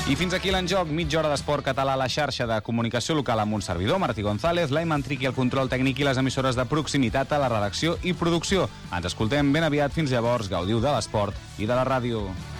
I fins aquí l'enjoc, mitja hora d'esport català a la xarxa de comunicació local amb un servidor, Martí González, l'Aiman Triqui, el control tècnic i les emissores de proximitat a la redacció i producció. Ens escoltem ben aviat, fins llavors, gaudiu de l'esport i de la ràdio.